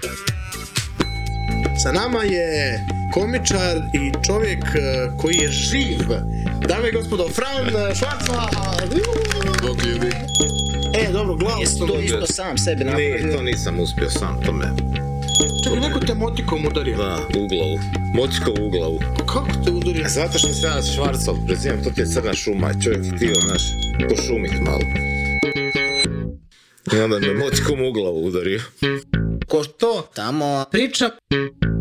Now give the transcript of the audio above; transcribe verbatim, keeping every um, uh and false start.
Sa nama je komičar i čovjek koji je živ. Dame i gospodo, Fran Švarcva. Bog ljudi. E, dobro, glavu Jesi sam to dobio. isto sam sebe napravio? Ne, to nisam uspio sam, to me... Čekaj, neko te motikom udario. Da, u glavu. Motikom u glavu. Kako te udario? Zato što se ja Švarcov prezivam, to ti je crna šuma i čovjek htio, znaš, pošumit malo. I onda me motikom u glavu udario. Ko to tamo priča